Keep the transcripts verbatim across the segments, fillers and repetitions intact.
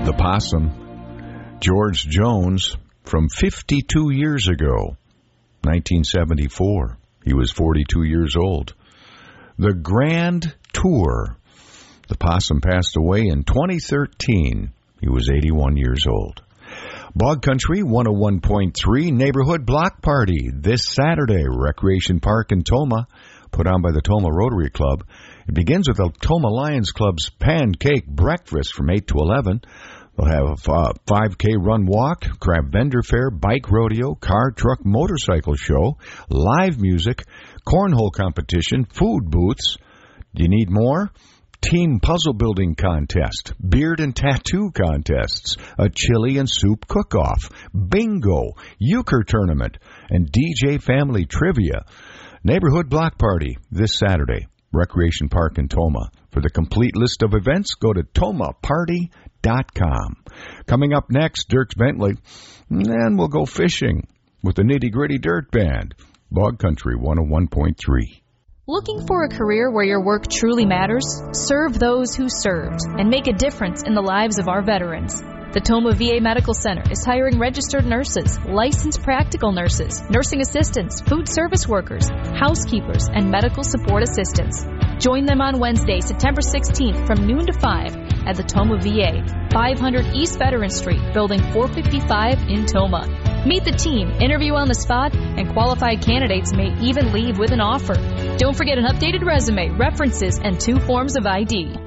The Possum, George Jones, from fifty-two years ago, nineteen seventy-four. He was forty-two years old. The Grand Tour. The Possum passed away in twenty thirteen. He was eighty-one years old. Bog Country one oh one point three Neighborhood Block Party this Saturday, Recreation Park in Tomah, put on by the Tomah Rotary Club. It begins with the Tomah Lions Club's pancake breakfast from eight to eleven. They'll have a five K run walk, crab vendor fair, bike rodeo, car, truck, motorcycle show, live music, cornhole competition, food booths. Do you need more? Team puzzle building contest, beard and tattoo contests, a chili and soup cook-off, bingo, euchre tournament, and D J family trivia. Neighborhood Block Party this Saturday, Recreation Park in Tomah. For the complete list of events, go to tomah party dot com. Coming up next, Dierks Bentley, and we'll go fishing with the Nitty Gritty Dirt Band. Bog Country one oh one point three. Looking for a career where your work truly matters? Serve those who served and make a difference in the lives of our veterans. The Tomah V A Medical Center is hiring registered nurses, licensed practical nurses, nursing assistants, food service workers, housekeepers, and medical support assistants. Join them on Wednesday, September sixteenth from noon to five at the Tomah V A, five hundred East Veteran Street, Building four fifty-five in Tomah. Meet the team, interview on the spot, and qualified candidates may even leave with an offer. Don't forget an updated resume, references, and two forms of I D.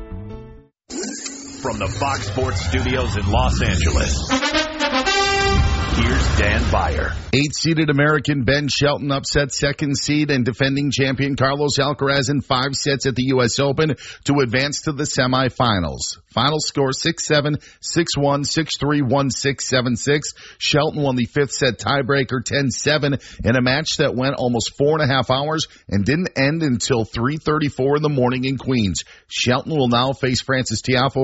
From the Fox Sports Studios in Los Angeles, here's Dan Beyer. Eight-seeded American Ben Shelton upset second seed and defending champion Carlos Alcaraz in five sets at the U S Open to advance to the semifinals. Final score six seven, six one, six three, one six, seven six. Shelton won the fifth set tiebreaker ten seven in a match that went almost four and a half hours and didn't end until three thirty-four in the morning in Queens. Shelton will now face Frances Tiafoe